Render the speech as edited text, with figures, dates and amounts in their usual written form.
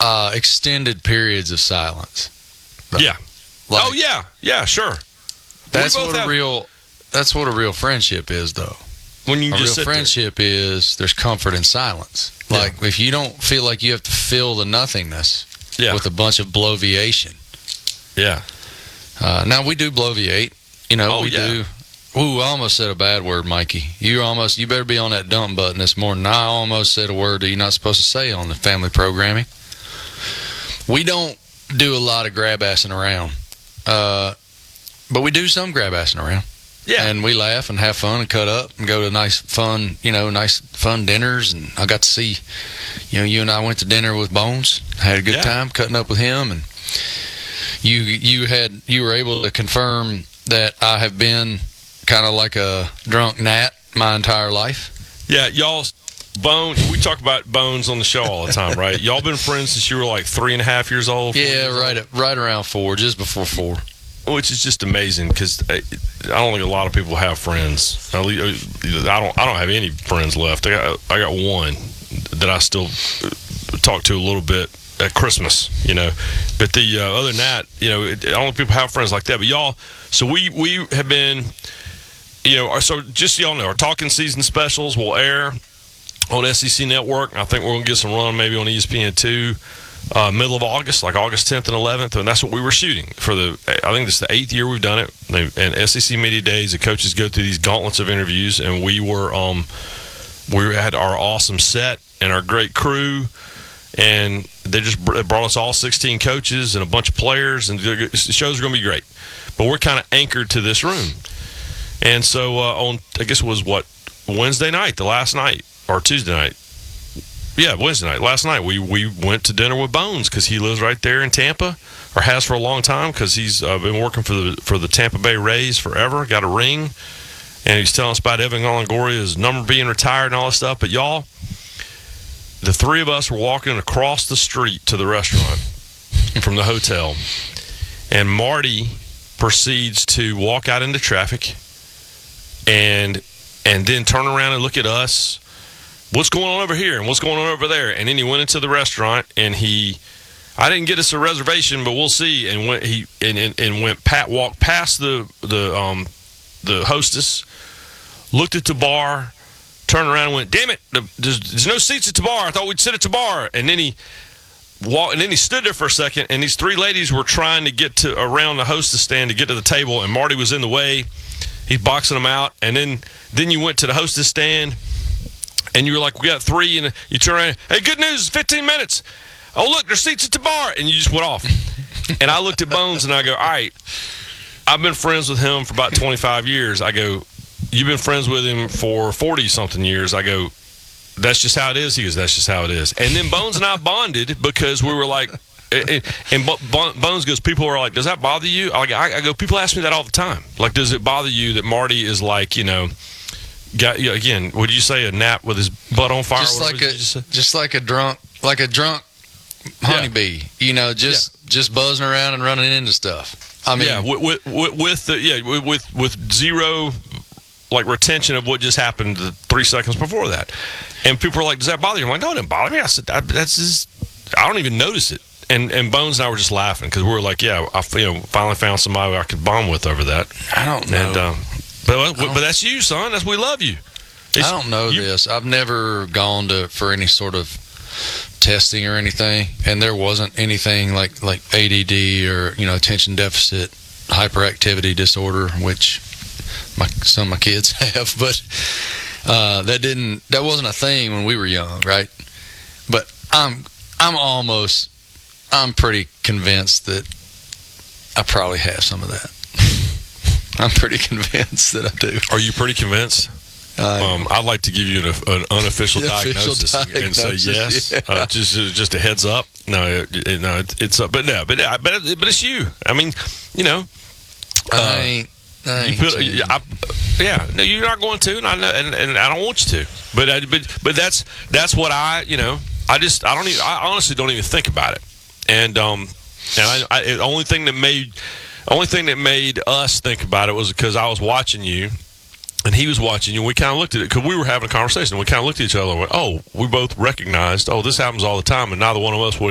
extended periods of silence. Yeah. Like, yeah, sure. That's what a real friendship is, though. When you A just real sit friendship is there's comfort in silence. Yeah. Like if you don't feel like you have to fill the nothingness Yeah. with a bunch of bloviation. there. Yeah. Now we do bloviate. You know, Oh, we yeah. do. Ooh, I almost said a bad word, Mikey. You better be on that dump button this morning. I almost said a word that you're not supposed to say on the family programming. We don't do a lot of grab-assing around. But we do some grab-assing around. Yeah. And we laugh and have fun and cut up and go to nice fun dinners. And I got to see, you and I went to dinner with Bones. Had a good time cutting up with him. And you were able to confirm that I have been kind of like a drunk gnat my entire life. Yeah, y'all, we talk about Bones on the show all the time, right? Y'all been friends since you were like 3.5 years old? 4 Yeah, years old? right around 4, just before 4. Which is just amazing because I don't think a lot of people have friends. I don't have any friends left. I got one that I still talk to a little bit at Christmas, But the other than that, I don't think people have friends like that. But y'all, so we have been, so just so y'all know, our Talking Season specials will air on SEC Network. I think we're going to get some run maybe on ESPN2. Middle of August, like August 10th and 11th, and that's what we were shooting for I think this is the 8th year we've done it. And SEC Media Days, the coaches go through these gauntlets of interviews, and we had our awesome set and our great crew, and they just brought us all 16 coaches and a bunch of players, and the shows are going to be great. But we're kind of anchored to this room, and so on, I guess it was Wednesday night, the last night, or Tuesday night. Yeah, Wednesday night. Last night we went to dinner with Bones because he lives right there in Tampa, or has for a long time because he's been working for the Tampa Bay Rays forever. Got a ring, and he's telling us about Evan Longoria, his number being retired and all that stuff. But y'all, the three of us were walking across the street to the restaurant from the hotel, and Marty proceeds to walk out into traffic, and then turn around and look at us. What's going on over here and what's going on over there? And then he went into the restaurant, and I didn't get us a reservation, but we'll see. And walked past the hostess, looked at the bar, turned around and went, "Damn it, there's no seats at the bar. I thought we'd sit at the bar." And then he stood there for a second, and these three ladies were trying to get around the hostess stand to get to the table, and Marty was in the way. He's boxing them out, and then you went to the hostess stand. And you were like, "We got 3," and you turn around, "Hey, good news, 15 minutes. Oh, look, there's seats at the bar." And you just went off. And I looked at Bones, and I go, "All right, I've been friends with him for about 25 years. I go, "You've been friends with him for 40-something years." I go, "That's just how it is?" He goes, "That's just how it is." And then Bones and I bonded because we were like, and Bones goes, "People are like, does that bother you?" I go, "People ask me that all the time. Like, does it bother you that Marty is like, again, would you say a gnat with his butt on fire? Just like a drunk honeybee, just buzzing around and running into stuff. I mean, with zero like retention of what just happened 3 seconds before that. And people are like, "Does that bother you?" I'm like, "No, it didn't bother me." I said, "That's just, I don't even notice it." And Bones and I were just laughing because we were like, "Yeah, I finally found somebody I could bond with over that." I don't know. But that's you, son. We love you. I don't know this. I've never gone for any sort of testing or anything, and there wasn't anything like ADD or attention deficit hyperactivity disorder, which some of my kids have. But that wasn't a thing when we were young, right? But I'm pretty convinced that I probably have some of that. I'm pretty convinced that I do. Are you pretty convinced? I'd like to give you an unofficial diagnosis and say yes. Yeah. Just a heads up. No, it's up. But it's you. I mean, I ain't no, you're not going to, and I know, and I don't want you to. But that's what I honestly don't even think about it. And the only thing that made us think about it was because I was watching you, and he was watching you. We kind of looked at it because we were having a conversation. We kind of looked at each other and went, "Oh, we both recognized. Oh, this happens all the time, and neither one of us would